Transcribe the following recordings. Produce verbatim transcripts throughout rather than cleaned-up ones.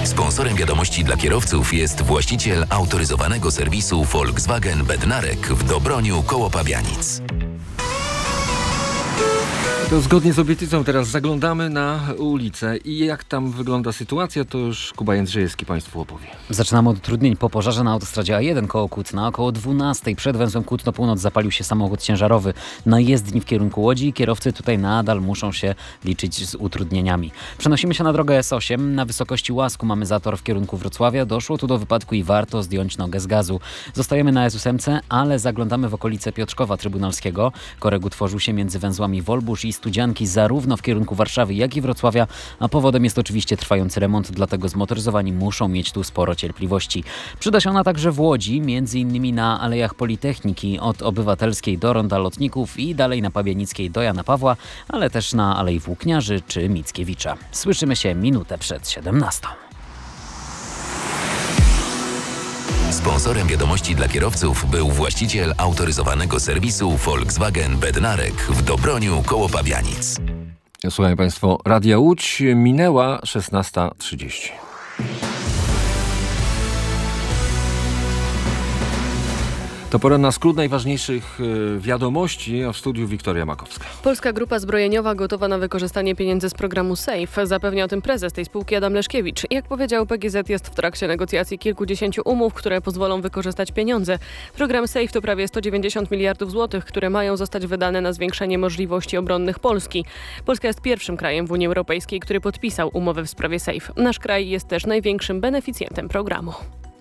Sponsorem wiadomości dla kierowców jest właściciel autoryzowanego serwisu Volkswagen Bednarek w Dobroniu koło Pabianic. To zgodnie z obietnicą teraz zaglądamy na ulicę i jak tam wygląda sytuacja, to już Kuba Jędrzejewski Państwu opowie. Zaczynamy od utrudnień po pożarze na autostradzie A jeden koło Kutna. Około dwunastej przed węzłem Kutno Północ zapalił się samochód ciężarowy na jezdni w kierunku Łodzi. Kierowcy tutaj nadal muszą się liczyć z utrudnieniami. Przenosimy się na drogę S osiem. Na wysokości Łasku mamy zator w kierunku Wrocławia. Doszło tu do wypadku i warto zdjąć nogę z gazu. Zostajemy na S osiem, ale zaglądamy w okolice Piotrkowa Trybunalskiego. Korek utworzył się między węzłami Wolbusz i Studzianki zarówno w kierunku Warszawy, jak i Wrocławia, a powodem jest oczywiście trwający remont, dlatego zmotoryzowani muszą mieć tu sporo cierpliwości. Przyda się ona także w Łodzi, między innymi na Alejach Politechniki od Obywatelskiej do Ronda Lotników i dalej na Pabianickiej do Jana Pawła, ale też na Alei Włókniarzy czy Mickiewicza. Słyszymy się minutę przed siedemnastą. Sponsorem wiadomości dla kierowców był właściciel autoryzowanego serwisu Volkswagen Bednarek w Dobroniu koło Pabianic. Słuchajcie Państwo, Radia Łódź, minęła szesnasta trzydzieści. To pora na skrót najważniejszych wiadomości, a w studiu Wiktoria Makowska. Polska Grupa Zbrojeniowa gotowa na wykorzystanie pieniędzy z programu SAFE. Zapewnia o tym prezes tej spółki Adam Leszkiewicz. Jak powiedział, P G Z jest w trakcie negocjacji kilkudziesięciu umów, które pozwolą wykorzystać pieniądze. Program SAFE to prawie sto dziewięćdziesiąt miliardów złotych, które mają zostać wydane na zwiększenie możliwości obronnych Polski. Polska jest pierwszym krajem w Unii Europejskiej, który podpisał umowę w sprawie SAFE. Nasz kraj jest też największym beneficjentem programu.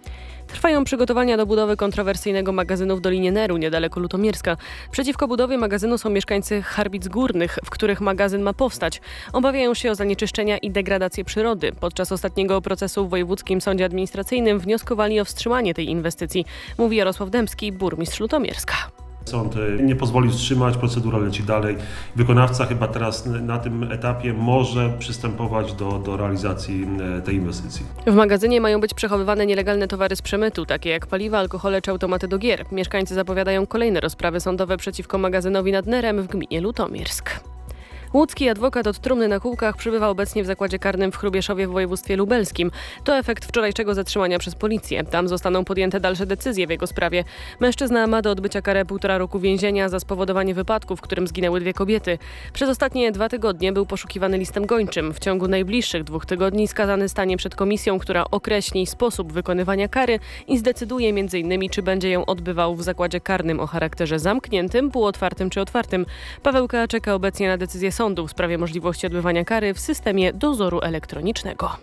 Trwają przygotowania do budowy kontrowersyjnego magazynu w Dolinie Neru, niedaleko Lutomierska. Przeciwko budowie magazynu są mieszkańcy Harbic Górnych, w których magazyn ma powstać. Obawiają się o zanieczyszczenia i degradację przyrody. Podczas ostatniego procesu w Wojewódzkim Sądzie Administracyjnym wnioskowali o wstrzymanie tej inwestycji, mówi Jarosław Dębski, burmistrz Lutomierska. Sąd nie pozwoli wstrzymać, procedura leci dalej. Wykonawca chyba teraz na tym etapie może przystępować do, do realizacji tej inwestycji. W magazynie mają być przechowywane nielegalne towary z przemytu, takie jak paliwa, alkohole czy automaty do gier. Mieszkańcy zapowiadają kolejne rozprawy sądowe przeciwko magazynowi nad Nerem w gminie Lutomiersk. Łódzki adwokat od trumny na kółkach przybywa obecnie w zakładzie karnym w Hrubieszowie w województwie lubelskim. To efekt wczorajszego zatrzymania przez policję. Tam zostaną podjęte dalsze decyzje w jego sprawie. Mężczyzna ma do odbycia karę półtora roku więzienia za spowodowanie wypadku, w którym zginęły dwie kobiety. Przez ostatnie dwa tygodnie był poszukiwany listem gończym. W ciągu najbliższych dwóch tygodni skazany stanie przed komisją, która określi sposób wykonywania kary i zdecyduje między innymi, czy będzie ją odbywał w zakładzie karnym o charakterze zamkniętym, półotwartym czy otwartym. Paweł K. czeka obecnie na decyzję sądu w sprawie możliwości odbywania kary w systemie dozoru elektronicznego.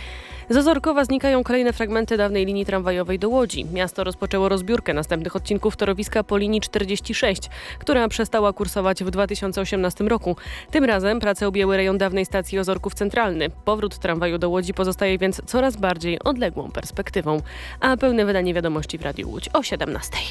Z Ozorkowa znikają kolejne fragmenty dawnej linii tramwajowej do Łodzi. Miasto rozpoczęło rozbiórkę następnych odcinków torowiska po linii czterdzieści sześć, która przestała kursować w dwa tysiące osiemnastym roku. Tym razem prace objęły rejon dawnej stacji Ozorków Centralny. Powrót tramwaju do Łodzi pozostaje więc coraz bardziej odległą perspektywą. A pełne wydanie wiadomości w Radiu Łódź o siedemnastej.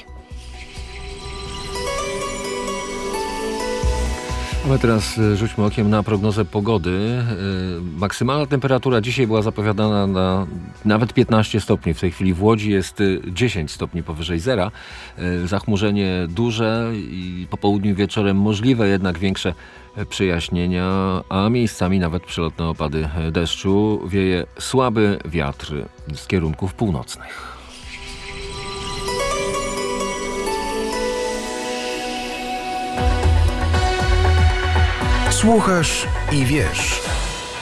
A teraz rzućmy okiem na prognozę pogody. Maksymalna temperatura dzisiaj była zapowiadana na nawet piętnaście stopni. W tej chwili w Łodzi jest dziesięć stopni powyżej zera. Zachmurzenie duże i po południu wieczorem możliwe jednak większe przejaśnienia, a miejscami nawet przelotne opady deszczu. Wieje słaby wiatr z kierunków północnych. Słuchasz i wiesz.